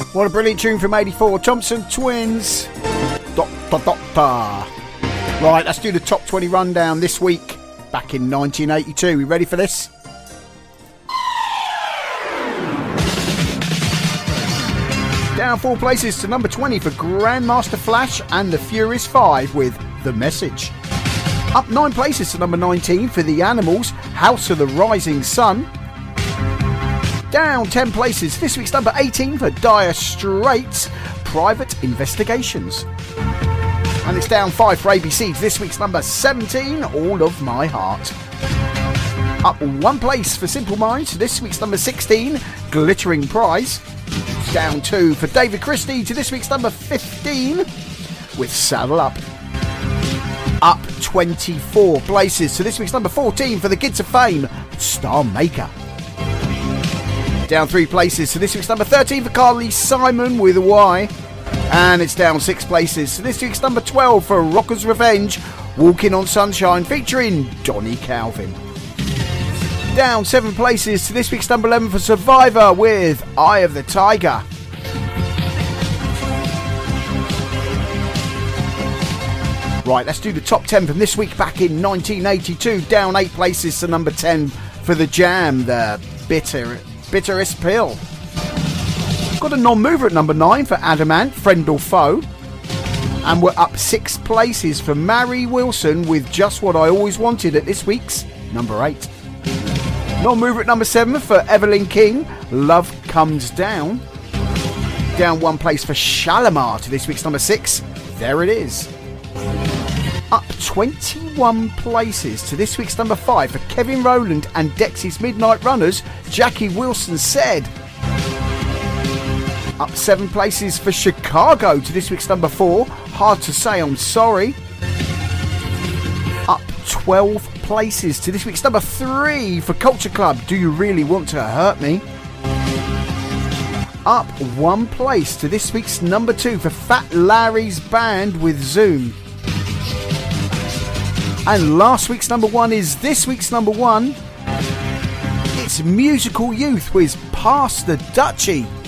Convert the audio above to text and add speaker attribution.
Speaker 1: What a brilliant tune from 84, Thompson Twins. Right, let's do the top 20 rundown this week, back in 1982. We ready for this? Down 4 places to number 20 for Grandmaster Flash and the Furious 5 with The Message. Up 9 places to number 19 for The Animals, House of the Rising Sun. Down 10 places, this week's number 18 for Dire Straits, Private Investigations. And it's down 5 for ABC, this week's number 17, All of My Heart. Up 1 place for Simple Minds, this week's number 16, Glittering Prize. Down 2 for David Christie to this week's number 15 with Saddle Up. Up 24 places to this week's number 14 for the Kids of Fame, Star Maker. Down 3 places to this week's number 13 for Carly Simon with a Y. And it's down 6 places to this week's number 12 for Rocker's Revenge, Walking on Sunshine featuring Donny Calvin. Down 7 places to this week's number 11 for Survivor with Eye of the Tiger. Right, let's do the top 10 from this week back in 1982. Down 8 places to number 10 for The Jam, the bitterest pill. Got a non-mover at number 9 for Adamant, Friend or Foe. And we're up 6 places for Mary Wilson with Just What I Always Wanted at this week's number 8. Non-mover at number 7 for Evelyn King, Love Comes Down. Down 1 place for Shalimar to this week's number 6, There It Is. Up 21 places to this week's number 5 for Kevin Rowland and Dexy's Midnight Runners, Jackie Wilson Said. Up 7 places for Chicago to this week's number 4, Hard to Say I'm Sorry. Up 12 places to this week's number 3 for Culture Club, Do You Really Want to Hurt Me? Up 1 place to this week's number 2 for Fat Larry's Band with Zoom. And last week's number 1 is this week's number 1. It's Musical Youth with Pass the Dutchie.